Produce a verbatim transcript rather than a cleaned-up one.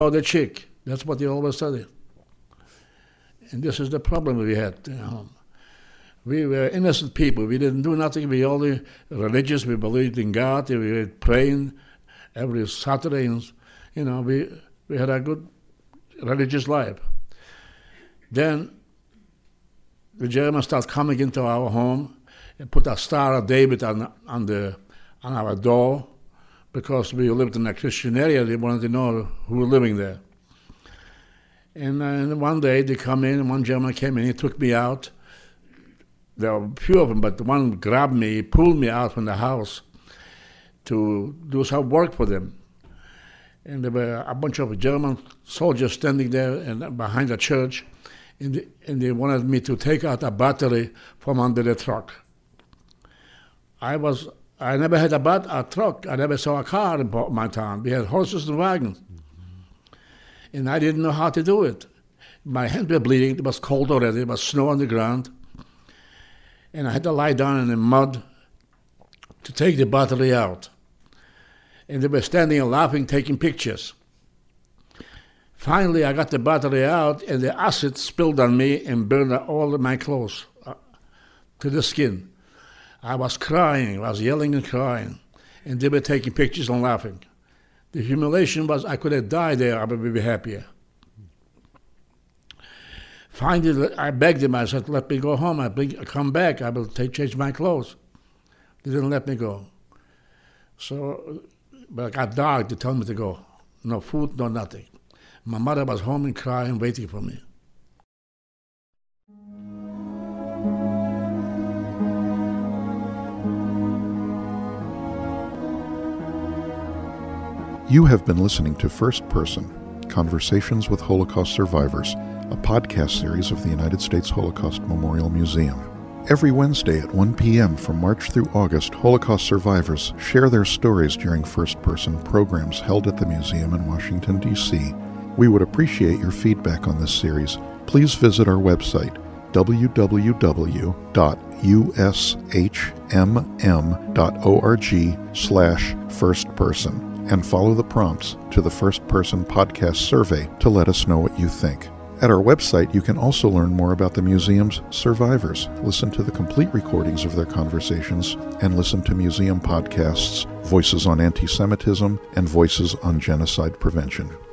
or the chick. That's what they always said. And this is the problem we had at home. We were innocent people. We didn't do nothing. We only religious. We believed in God. We were praying every Saturday. And, you know, we we had a good religious life. Then the Germans started coming into our home and put a Star of David on on the on our door because we lived in a Christian area. They wanted to know who was living there. And, uh, and one day they come in, and one German came in, he took me out. There were a few of them, but the one grabbed me, he pulled me out from the house to do some work for them. And there were a bunch of German soldiers standing there and behind the church, and they, and they wanted me to take out a battery from under the truck. I was, I never had a, bat, a truck, I never saw a car in my town. We had horses and wagons. And I didn't know how to do it. My hands were bleeding. It was cold already. There was snow on the ground. And I had to lie down in the mud to take the battery out. And they were standing and laughing, taking pictures. Finally, I got the battery out, and the acid spilled on me and burned all of my clothes uh, to the skin. I was crying. I was yelling and crying. And they were taking pictures and laughing. The humiliation was I could have died there, I would be happier. Finally, I begged him, I said, let me go home, I come back, I will take, change my clothes. They didn't let me go. So, but I got dark to tell me to go. No food, no nothing. My mother was home and crying, waiting for me. You have been listening to First Person, Conversations with Holocaust Survivors, a podcast series of the United States Holocaust Memorial Museum. Every Wednesday at one p.m. from March through August, Holocaust survivors share their stories during First Person programs held at the museum in Washington, D C We would appreciate your feedback on this series. Please visit our website, w w w dot u s h m m dot org slash first person. And follow the prompts to the First Person Podcast survey to let us know what you think. At our website, you can also learn more about the museum's survivors, listen to the complete recordings of their conversations, and listen to museum podcasts, Voices on Anti-Semitism and Voices on Genocide Prevention.